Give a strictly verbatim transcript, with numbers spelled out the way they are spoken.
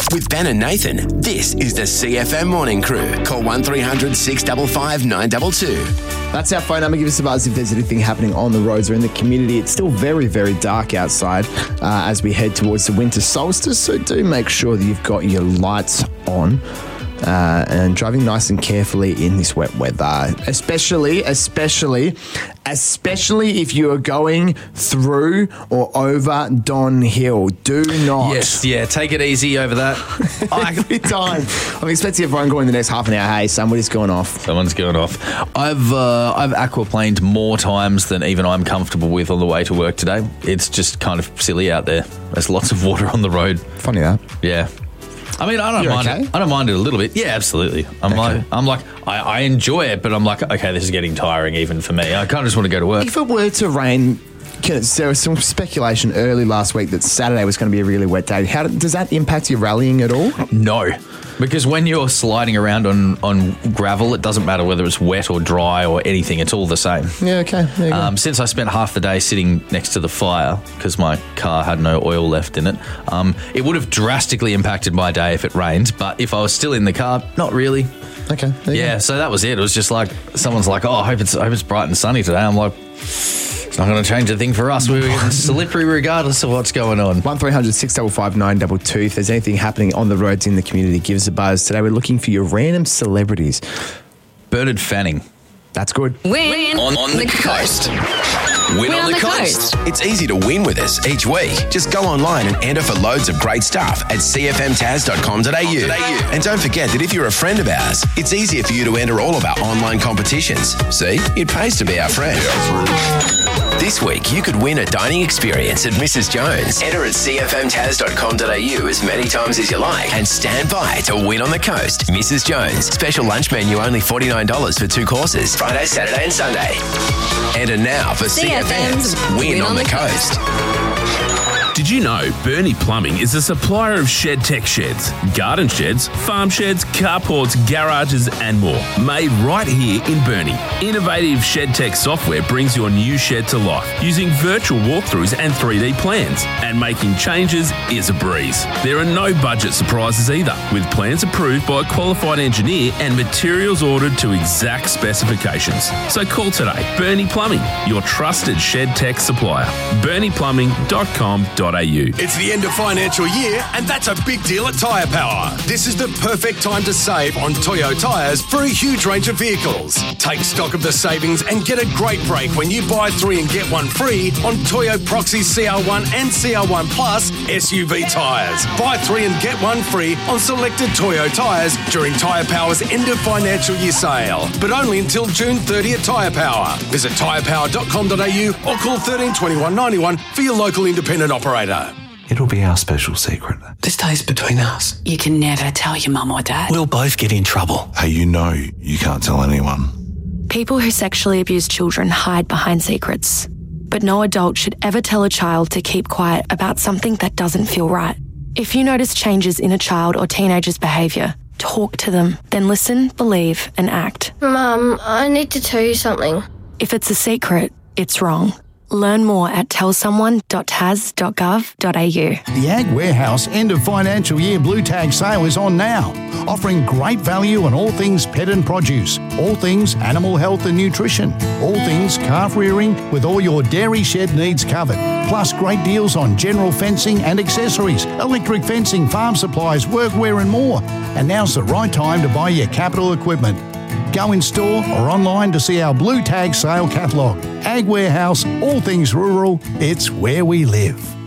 With Ben and Nathan, this is the C F M Morning Crew. Call one three hundred six five five nine two two. That's our phone number. Give us a buzz if there's anything happening on the roads or in the community. It's still very, very dark outside uh, as we head towards the winter solstice, so do make sure that you've got your lights on. Uh, and driving nice and carefully in this wet weather, especially, especially, especially if you are going through or over Don Hill. Do not. Yes, yeah, take it easy over that. Every time. I'm expecting everyone going the next half an hour. Hey, somebody's going off. Someone's going off. I've uh, I've aquaplaned more times than even I'm comfortable with on the way to work today. It's just kind of silly out there. There's lots of water on the road. Funny that. Yeah. I mean, I don't You're mind okay? it. I don't mind it a little bit. Yeah, absolutely. I'm Okay. like, I'm like, I, I enjoy it, but I'm like, okay, this is getting tiring even for me. I kind of just want to go to work. If it were to rain, can- there was some speculation early last week that Saturday was going to be a really wet day. How does that impact your rallying at all? No, because when you're sliding around on, on gravel, it doesn't matter whether it's wet or dry or anything. It's all the same. Yeah, okay. There you go. Um, since I spent half the day sitting next to the fire because my car had no oil left in it, um, it would have drastically impacted my day if it rained. But if I was still in the car, not really. Okay. There you Yeah, go. so that was it. It was just like someone's like, "Oh, I hope it's I hope it's bright and sunny today." I'm like, it's not going to change a thing for us. We're getting slippery regardless of what's going on. one three hundred six five five nine two two. If there's anything happening on the roads in the community, give us a buzz. Today we're looking for your random celebrities. Bernard Fanning. That's good. Win On, on the coast. Win on the coast. It's easy to win with us each week. Just go online and enter for loads of great stuff at c f m taz dot com dot a u. And don't forget that if you're a friend of ours, it's easier for you to enter all of our online competitions. See, it pays to be our friend. This week, you could win a dining experience at Missus Jones. Enter at c f m taz dot com dot a u as many times as you like and stand by to win on the coast. Missus Jones. Special lunch menu only forty-nine dollars for two courses. Friday, Saturday and Sunday. Enter now for C F M's Win on the Coast. Did you know Bernie Plumbing is a supplier of shed tech sheds, garden sheds, farm sheds, carports, garages and more, made right here in Bernie. Innovative shed tech software brings your new shed to life using virtual walkthroughs and three D plans, and making changes is a breeze. There are no budget surprises either, with plans approved by a qualified engineer and materials ordered to exact specifications. So call today, Bernie Plumbing, your trusted shed tech supplier. bernie plumbing dot com dot a u. It's the end of financial year, and that's a big deal at Tyre Power. This is the perfect time to save on Toyo tyres for a huge range of vehicles. Take stock of the savings and get a great break when you buy three and get one free on Toyo Proxy C R one and C R one Plus S U V tyres. Buy three and get one free on selected Toyo tyres during Tyre Power's end of financial year sale, but only until June thirtieth at Tyre Power. Visit tyre power dot com dot a u or call thirteen twenty-one ninety-one for your local independent operator. It'll be our special secret. This stays between us. You can never tell your mum or dad. We'll both get in trouble. Hey, you know you can't tell anyone. People who sexually abuse children hide behind secrets. But no adult should ever tell a child to keep quiet about something that doesn't feel right. If you notice changes in a child or teenager's behaviour, talk to them. Then listen, believe, and act. Mum, I need to tell you something. If it's a secret, it's wrong. Learn more at tell someone dot taz dot gov dot a u. The Ag Warehouse end of financial year Blue Tag sale is on now, offering great value on all things pet and produce, all things animal health and nutrition, all things calf rearing with all your dairy shed needs covered, plus great deals on general fencing and accessories, electric fencing, farm supplies, workwear and more. And now's the right time to buy your capital equipment. Go in store or online to see our Blue Tag sale catalogue. Ag Warehouse, all things rural, it's where we live.